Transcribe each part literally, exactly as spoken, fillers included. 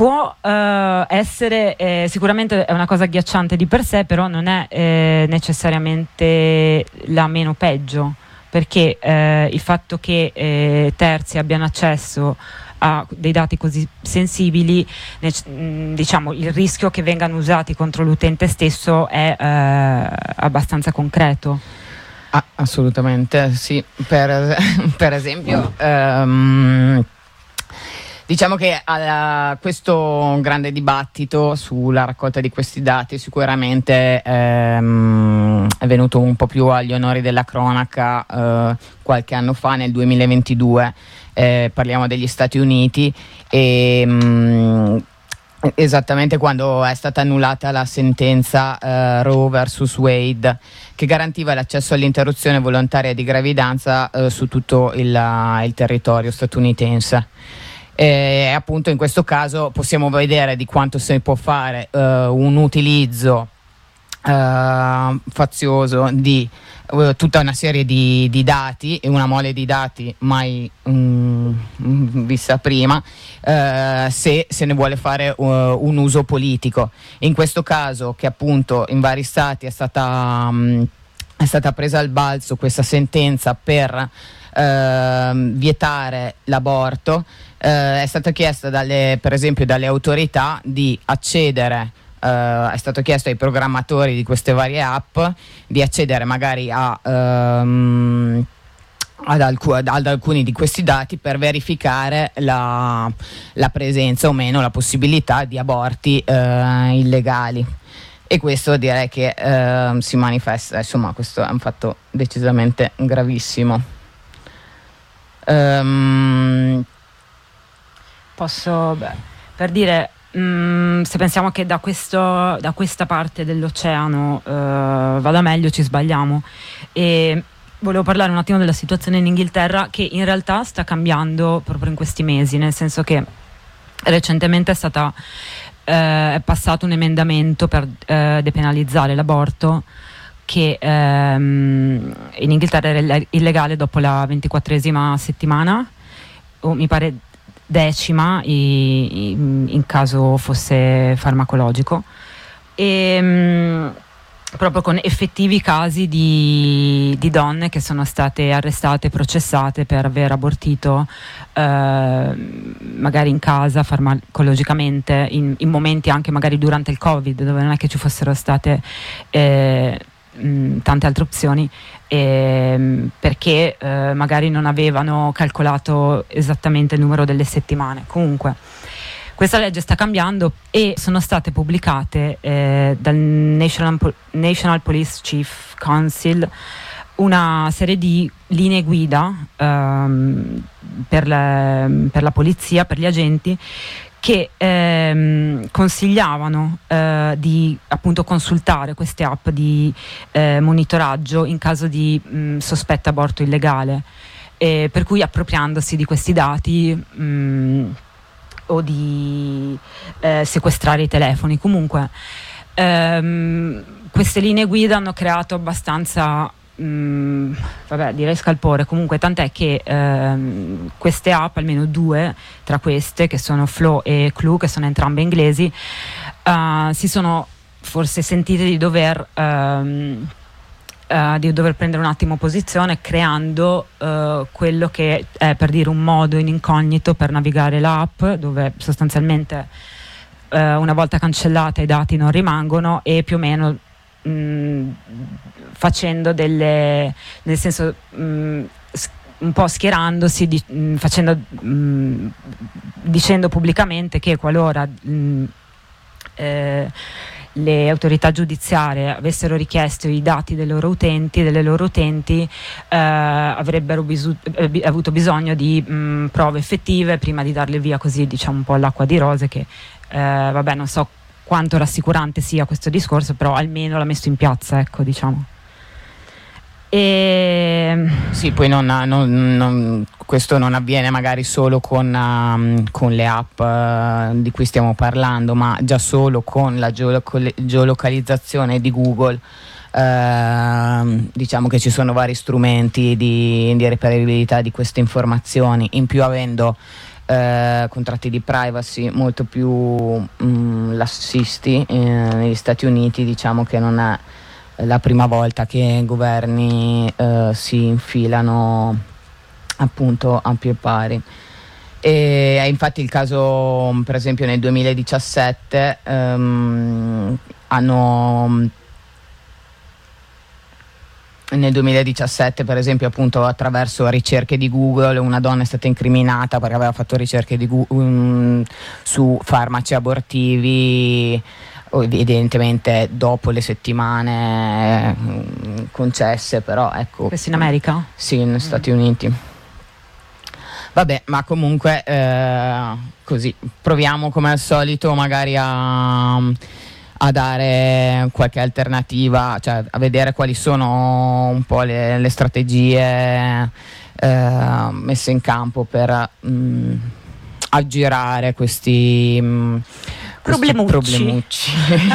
può eh, essere, eh, sicuramente è una cosa agghiacciante di per sé, però non è eh, necessariamente la meno peggio, perché eh, il fatto che eh, terzi abbiano accesso a dei dati così sensibili, ne, diciamo, il rischio che vengano usati contro l'utente stesso è eh, abbastanza concreto. Ah, assolutamente sì. Per, per esempio um, diciamo che alla, questo grande dibattito sulla raccolta di questi dati sicuramente ehm, è venuto un po' più agli onori della cronaca eh, qualche anno fa, nel duemilaventidue, eh, parliamo degli Stati Uniti, e mh, esattamente quando è stata annullata la sentenza eh, Roe versus Wade, che garantiva l'accesso all'interruzione volontaria di gravidanza eh, su tutto il, il territorio statunitense. E appunto in questo caso possiamo vedere di quanto si può fare uh, un utilizzo uh, fazioso di uh, tutta una serie di, di dati, e una mole di dati mai um, vista prima, uh, se se ne vuole fare uh, un uso politico. In questo caso, che appunto in vari stati è stata, um, è stata presa al balzo questa sentenza per uh, vietare l'aborto, Uh, è stata chiesta dalle, per esempio dalle autorità di accedere, uh, è stato chiesto ai programmatori di queste varie app di accedere magari a, um, ad, alc- ad alcuni di questi dati per verificare la, la presenza o meno, la possibilità di aborti uh, illegali. E questo direi che uh, si manifesta, insomma, questo è un fatto decisamente gravissimo. Um, Posso, beh, per dire, mh, se pensiamo che da, questo, da questa parte dell'oceano eh, vada meglio, ci sbagliamo. E volevo parlare un attimo della situazione in Inghilterra, che in realtà sta cambiando proprio in questi mesi, nel senso che recentemente è stata eh, è passato un emendamento per eh, depenalizzare l'aborto, che ehm, in Inghilterra era illegale dopo la ventiquattresima settimana, o mi pare decima i, i, in caso fosse farmacologico, e mh, proprio con effettivi casi di, di donne che sono state arrestate e processate per aver abortito eh, magari in casa farmacologicamente, in, in momenti anche magari durante il Covid, dove non è che ci fossero state eh, mh, tante altre opzioni, ehm, perché eh, magari non avevano calcolato esattamente il numero delle settimane. Comunque questa legge sta cambiando e sono state pubblicate eh, dal National, Po- National Police Chief Council una serie di linee guida ehm, per, le, per la polizia, per gli agenti, che ehm, consigliavano eh, di appunto consultare queste app di eh, monitoraggio in caso di mh, sospetto aborto illegale, e per cui appropriandosi di questi dati mh, o di eh, sequestrare i telefoni. Comunque ehm, queste linee guida hanno creato abbastanza Mm, vabbè, direi scalpore. Comunque tant'è che ehm, queste app, almeno due tra queste, che sono Flow e Clue, che sono entrambe inglesi, uh, si sono forse sentite di dover um, uh, di dover prendere un attimo posizione, creando uh, quello che è, per dire, un modo in incognito per navigare l'app, dove sostanzialmente uh, una volta cancellata i dati non rimangono, e più o meno mh, facendo delle, nel senso mh, un po' schierandosi, di, mh, facendo, mh, dicendo pubblicamente che qualora mh, eh, le autorità giudiziarie avessero richiesto i dati dei loro utenti, delle loro utenti, eh, avrebbero bisu- eh, avuto bisogno di mh, prove effettive prima di darle via così, diciamo, un po' all'acqua di rose, che eh, vabbè, non so quanto rassicurante sia questo discorso, però almeno l'ha messo in piazza, ecco, diciamo. E sì, poi non, non, non, questo non avviene magari solo con, um, con le app uh, di cui stiamo parlando, ma già solo con la geoloc- geolocalizzazione di Google. Uh, diciamo che ci sono vari strumenti di, di reperibilità di queste informazioni, in più avendo eh, contratti di privacy molto più mh, lassisti. Eh, negli Stati Uniti diciamo che non è la prima volta che governi eh, si infilano appunto a pie pari. E è infatti il caso, per esempio, nel duemiladiciassette ehm, hanno nel duemiladiciassette per esempio, appunto, attraverso ricerche di Google una donna è stata incriminata perché aveva fatto ricerche di Google, um, su farmaci abortivi, evidentemente dopo le settimane eh, concesse, però ecco. Questo in America? Sì, negli mm. Stati Uniti. Vabbè, ma comunque eh, così proviamo come al solito magari a, a dare qualche alternativa, cioè a vedere quali sono un po' le, le strategie eh, messe in campo per mh, aggirare questi, mh, questi problemucci. problemucci.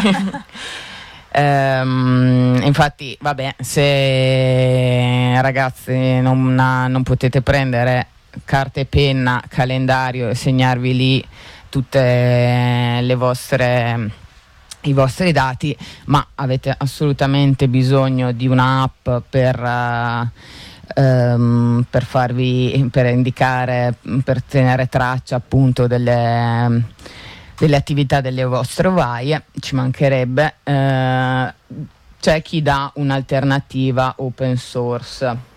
Um, infatti, vabbè, se ragazzi non, non potete prendere carta e penna, calendario e segnarvi lì tutte le vostre i vostri dati, ma avete assolutamente bisogno di un'app per uh, um, per farvi per indicare, per tenere traccia appunto delle delle attività delle vostre ovaie, ci mancherebbe. Uh, c'è chi dà un'alternativa open source